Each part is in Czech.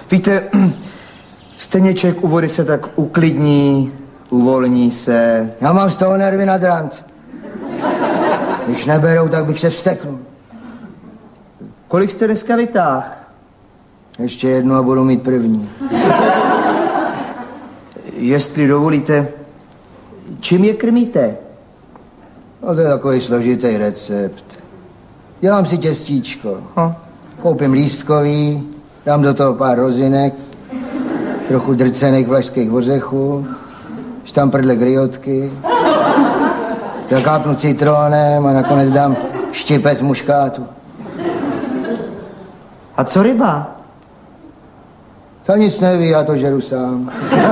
Víte, stejně člověk u vody se tak uklidní, uvolní se. Já mám z toho nervy na dranc. Když neberou, tak bych se vzteknul. Kolik jste dneska vytáhl? Ještě jednu a budu mít první. Jestli dovolíte, čím je krmíte? No to je takový složitý recept. Dělám si těstíčko. Koupím lístkový, dám do toho pár rozinek, trochu drcených vlašských ořechů, štamprdle griotky, zakápnu citronem a nakonec dám štipec muškátu. A co ryba? To nic neví, já to žeru sám.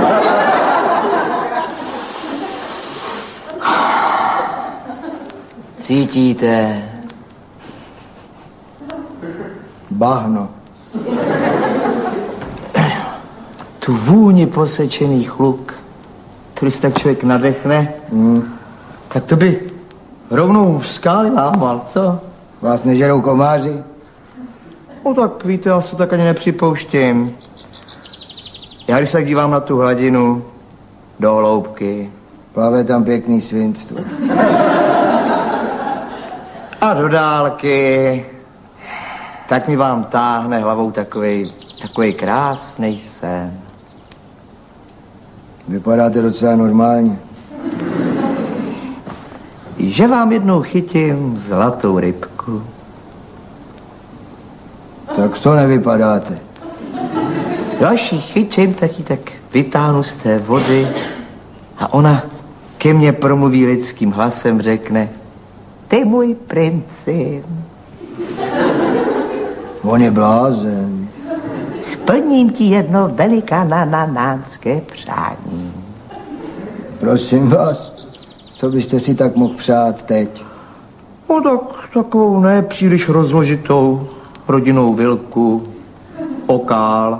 Cítíte? Bahno. Tu vůni posečených luk, který se tak člověk nadechne, tak to by rovnou skály lámal, co? Vás nežerou komáři? No tak víte, já se tak ani nepřipouštím. Já když se tak dívám na tu hladinu, do hloubky. Plave tam pěkný svinstvo. A do dálky, tak mi vám táhne hlavou takovej krásnej sen. Vypadáte docela normálně. Že vám jednou chytím zlatou rybku. Tak to nevypadáte. Další chytím, tak ji tak vytáhnu z té vody a ona ke mně promluví lidským hlasem, řekne: Ty můj princi. On je blázen. Splním ti jedno velikanánské přání. Prosím vás, co byste si tak mohl přát teď? No tak takovou nepříliš rozložitou rodinnou vilku, okál.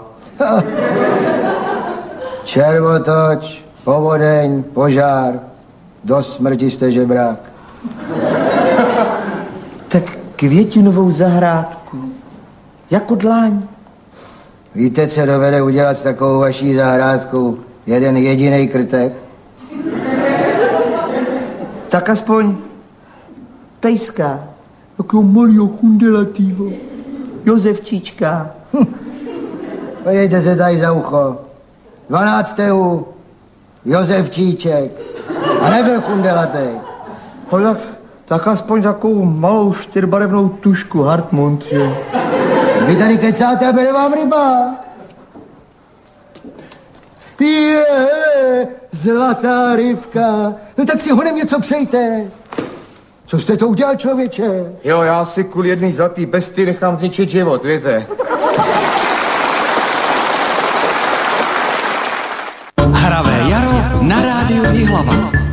Červotoč, povodeň, požár, do smrti jste žebrák. Tak květinovou zahrádku, jako dlaň. Víte, co dovede udělat s takovou vaší zahrádkou jeden jediný krtek? Tak aspoň pejska, takového malýho chundelatýho, Josefčíčka. Pojďte se tady za ucho. 12. Josefčíček. A nebyl chundelatej. Tak aspoň takovou malou 4barevnou tušku Hartmut, že? Vy tady kecáte a bere vám ryba. Hele, zlatá rybka. No tak si honem něco přejte. Co jste to udělal, člověče? Jo, já si kvůli jedný zlatý bestii nechám zničit život, víte. Hravé jaro na rádiu Jihlava.